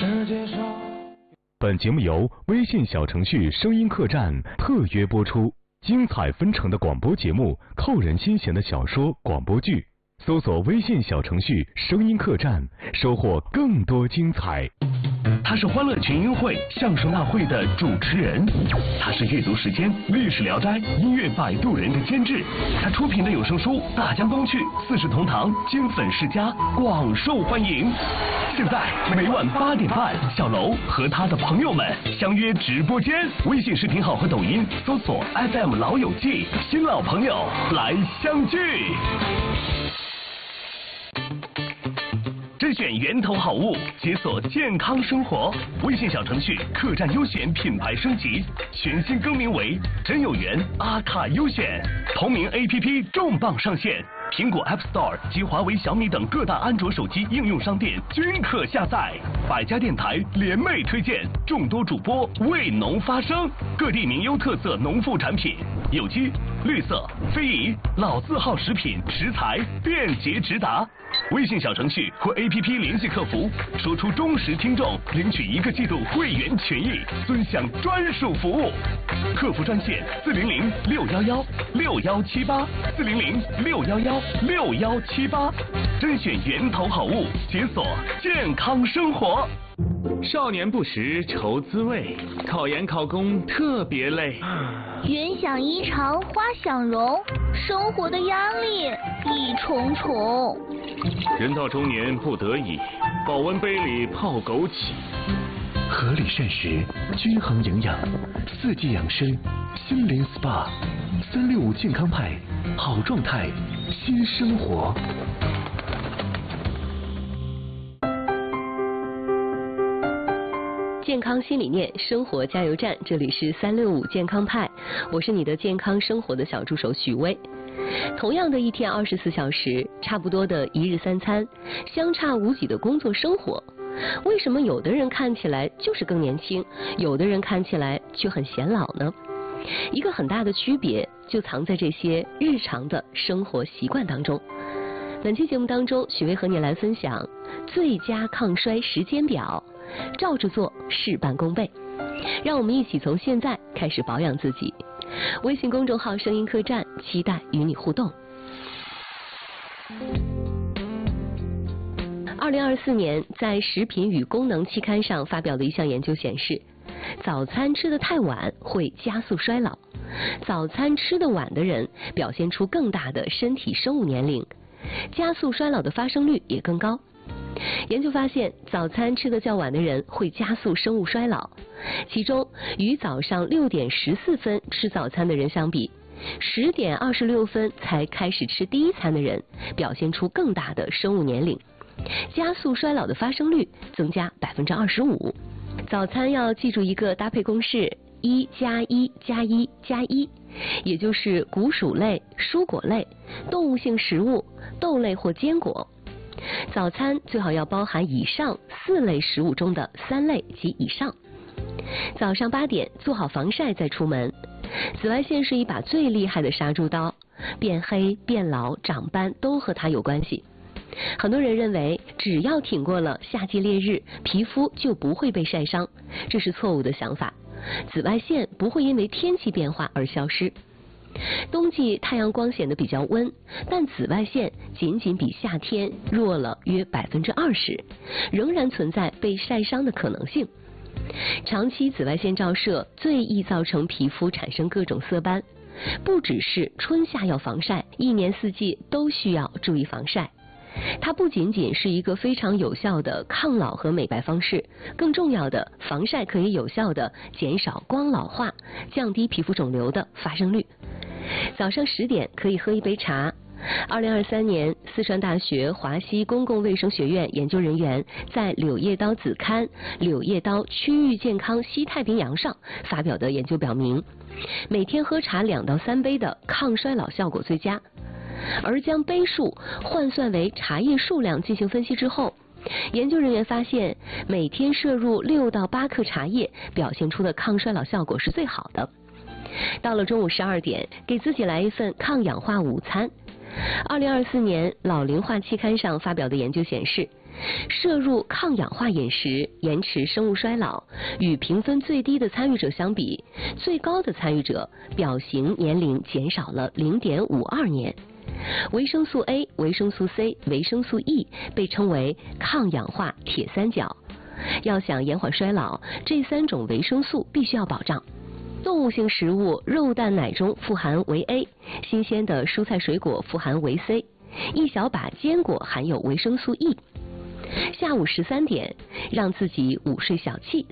世界上。 本节目由微信小程序声音客栈特约播出，精彩纷呈的广播节目，扣人心弦的小说广播剧，搜索微信小程序声音客栈，收获更多精彩。 他是欢乐群英会相声大会的主持人，他是阅读时间历史聊斋音乐摆渡人的监制，他出品的有声书《大江东去》《四世同堂》金粉世家广受欢迎。现在每晚8点半，小楼和他的朋友们相约直播间，微信视频号和抖音搜索 FM 老友记，新老朋友来相聚。甄选源头好物，解锁健康生活。微信小程序客栈优选品牌升级，全新更名为真有缘阿卡优选。同名 APP 重磅上线，苹果 App Store 及华为、小米等各大安卓手机应用商店均可下载。百家电台联袂推荐，众多主播为农发声，各地名优特色农副产品，有机、绿色、非遗、老字号食品食材便捷直达。微信小程序或 APP 联系客服，说出忠实听众，领取1个季度会员权益，尊享专属服务。客服专线400-611-6178，400-611-6178，甄选源头好物，解锁健康生活。 少年不识愁滋味，考研考公特别累。 云想衣裳花想容，生活的压力一重重。 人到中年不得已，保温杯里泡枸杞。 合理膳食，均衡营养，4季养生，心灵 SPA，365健康派，好状态，新生活。 健康新理念，生活加油站，这里是365健康派，我是你的健康生活的小助手许巍。同样的一天24小时，差不多的一日3餐，相差无几的工作生活，为什么有的人看起来就是更年轻，有的人看起来却很显老呢？一个很大的区别就藏在这些日常的生活习惯当中。本期节目当中，许巍和你来分享最佳抗衰时间表，照着做，事半功倍。让我们一起从现在开始保养自己。微信公众号声音客栈，期待与你互动。2024年在食品与功能期刊上发表的一项研究显示，早餐吃得太晚会加速衰老，早餐吃得晚的人表现出更大的身体生物年龄，加速衰老的发生率也更高。研究发现，早餐吃得较晚的人会加速生物衰老，其中与早上6点14分吃早餐的人相比，10点26分才开始吃第一餐的人表现出更大的生物年龄，加速衰老的发生率增加25%。早餐要记住一个搭配公式：1+1+1+1，也就是谷薯类、蔬果类、动物性食物、豆类或坚果。早餐最好要包含以上4类食物中的3类及以上。早上8点做好防晒再出门。紫外线是一把最厉害的杀猪刀，变黑、变老、长斑都和它有关系。很多人认为只要挺过了夏季烈日，皮肤就不会被晒伤，这是错误的想法。紫外线不会因为天气变化而消失。冬季太阳光显得比较温，但紫外线仅仅比夏天弱了约20%，仍然存在被晒伤的可能性。长期紫外线照射最易造成皮肤产生各种色斑，不只是春夏要防晒，一年四季都需要注意防晒。它不仅仅是一个非常有效的抗老和美白方式，更重要的，防晒可以有效的减少光老化，降低皮肤肿瘤的发生率。早上10点可以喝一杯茶。2023年，四川大学华西公共卫生学院研究人员在《柳叶刀子刊》柳叶刀区域健康西太平洋上发表的研究表明，每天喝茶2到3杯的抗衰老效果最佳。而将杯数换算为茶叶数量进行分析之后，研究人员发现，每天摄入6到8克茶叶表现出的抗衰老效果是最好的。到了中午12点，给自己来一份抗氧化午餐。2024年老龄化期刊上发表的研究显示， 摄入抗氧化饮食，延迟生物衰老。与评分最低的参与者相比，最高的参与者表型年龄减少了0.52年。维生素 A、维生素 C、维生素 E 被称为抗氧化铁三角。要想延缓衰老，这3种维生素必须要保障。动物性食物肉蛋奶中富含维 A， 新鲜的蔬菜水果富含维 C， 一小把坚果含有维生素 E。下午13点，让自己午睡小憩